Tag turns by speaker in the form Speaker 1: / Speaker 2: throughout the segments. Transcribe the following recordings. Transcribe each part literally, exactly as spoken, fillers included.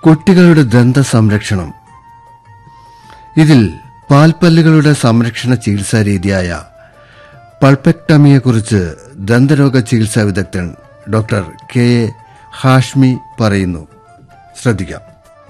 Speaker 1: കുട്ടികളുടെ ദന്ത സംരക്ഷണം. ഇതിൽ പാൽപ്പല്ലുകളുടെ സംരക്ഷണ ചികിത്സാ രീതിയായ പൾപെക്ടമിയെക്കുറിച്ച് ദന്തരോഗ ചികിത്സാ വിദഗ്ധൻ ഡോക്ടർ കെ എ ഹാഷ്മി പറയുന്നു. ശ്രദ്ധിക്കാം.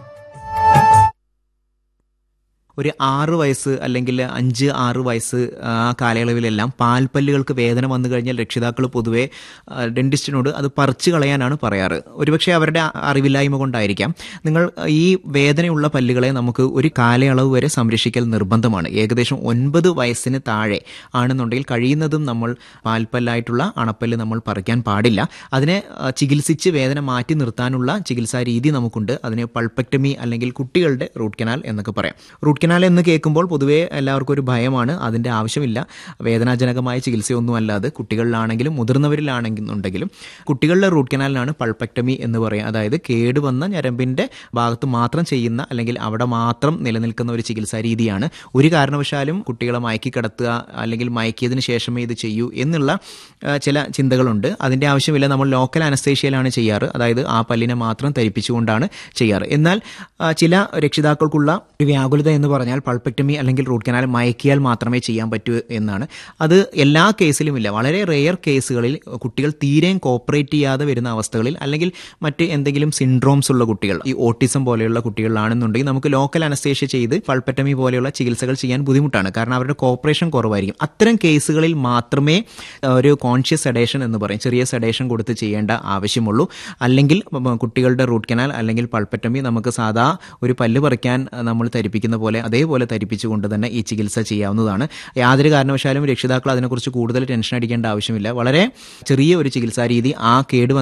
Speaker 2: ഒരു ആറ് വയസ്സ് അല്ലെങ്കിൽ അഞ്ച് ആറ് വയസ്സ് ആ കാലയളവിലെല്ലാം പാൽപ്പല്ലുകൾക്ക് വേദന വന്നു കഴിഞ്ഞാൽ രക്ഷിതാക്കൾ പൊതുവെ ഡെന്റിസ്റ്റിനോട് അത് പറിച്ചു കളയാനാണ് പറയാറ്. ഒരുപക്ഷെ അവരുടെ അറിവില്ലായ്മ കൊണ്ടായിരിക്കാം. നിങ്ങൾ ഈ വേദനയുള്ള പല്ലുകളെ നമുക്ക് ഒരു കാലയളവ് വരെ സംരക്ഷിക്കൽ നിർബന്ധമാണ്. ഏകദേശം ഒൻപത് വയസ്സിന് താഴെ ആണെന്നുണ്ടെങ്കിൽ കഴിയുന്നതും നമ്മൾ പാൽപ്പല്ലായിട്ടുള്ള അണപ്പല്ല് നമ്മൾ പറിക്കാൻ പാടില്ല. അതിനെ ചികിത്സിച്ച് വേദന മാറ്റി നിർത്താനുള്ള ചികിത്സാ രീതി നമുക്കുണ്ട്. അതിനെ പൾപെക്ടമി അല്ലെങ്കിൽ കുട്ടികളുടെ റൂട്ട് കനാൽ എന്നൊക്കെ പറയാം. റൂട്ട് കനാൽ എന്ന് കേൾക്കുമ്പോൾ പൊതുവേ എല്ലാവർക്കും ഒരു ഭയമാണ്. അതിൻ്റെ ആവശ്യമില്ല. വേദനാജനകമായ ചികിത്സയൊന്നും അല്ലാതെ കുട്ടികളിലാണെങ്കിലും മുതിർന്നവരിലാണെന്നുണ്ടെങ്കിലും കുട്ടികളുടെ റൂട്ട് കനാലിനാണ് പൾപെക്ടമി എന്ന് പറയുക. അതായത് കേടുവന്ന ഞരമ്പിൻ്റെ ഭാഗത്ത് മാത്രം ചെയ്യുന്ന അല്ലെങ്കിൽ അവിടെ മാത്രം നിലനിൽക്കുന്ന ഒരു ചികിത്സാ രീതിയാണ്. ഒരു കാരണവശാലും കുട്ടികളെ മയക്കി കിടത്തുക അല്ലെങ്കിൽ മയക്കിയതിന് ശേഷമേ ഇത് ചെയ്യൂ എന്നുള്ള ചില ചിന്തകളുണ്ട്. അതിൻ്റെ ആവശ്യമില്ല. നമ്മൾ ലോക്കൽ അനസ്തേഷ്യയിലാണ് ചെയ്യാറ്. അതായത് ആ പല്ലിനെ മാത്രം ധരിപ്പിച്ചുകൊണ്ടാണ് ചെയ്യാറ്. എന്നാൽ ചില രക്ഷിതാക്കൾക്കുള്ള ഒരു വ്യാകുലത എന്ന് പറഞ്ഞാൽ പൾപെക്ടമി അല്ലെങ്കിൽ റൂട്ട് കനാൽ മയക്കിയാൽ മാത്രമേ ചെയ്യാൻ പറ്റൂ എന്നാണ്. അത് എല്ലാ കേസിലുമില്ല. വളരെ റെയർ കേസുകളിൽ കുട്ടികൾ തീരെയും കോപ്പറേറ്റ് ചെയ്യാതെ വരുന്ന അവസ്ഥകളിൽ അല്ലെങ്കിൽ മറ്റ് എന്തെങ്കിലും സിൻഡ്രോംസ് ഉള്ള കുട്ടികൾ, ഈ ഓട്ടിസം പോലെയുള്ള കുട്ടികളാണെന്നുണ്ടെങ്കിൽ നമുക്ക് ലോക്കൽ അനസ്തേഷ്യ ചെയ്ത് പൾപെക്ടമി പോലെയുള്ള ചികിത്സകൾ ചെയ്യാൻ ബുദ്ധിമുട്ടാണ്. കാരണം അവരുടെ കോപ്പറേഷൻ കുറവായിരിക്കും. അത്തരം കേസുകളിൽ മാത്രമേ ഒരു കോൺഷ്യസ് സെഡേഷൻ എന്ന് പറയും, ചെറിയ സെഡേഷൻ കൊടുത്ത് ചെയ്യേണ്ട ആവശ്യമുള്ളൂ. അല്ലെങ്കിൽ കുട്ടികളുടെ റൂട്ട് കനാൽ അല്ലെങ്കിൽ പൾപെക്ടമി നമുക്ക് സാധാ ഒരു പല്ല് പറിക്കാൻ നമ്മൾ ധരിപ്പിക്കുന്ന പോലെ അതേപോലെ ധരിപ്പിച്ചുകൊണ്ട് തന്നെ ഈ ചികിത്സ ചെയ്യാവുന്നതാണ്. യാതൊരു കാരണവശാലും രക്ഷിതാക്കൾ അതിനെക്കുറിച്ച് കൂടുതൽ ടെൻഷൻ അടിക്കേണ്ട ആവശ്യമില്ല. വളരെ ചെറിയ ഒരു ചികിത്സാ രീതി ആ കേടുവന്ന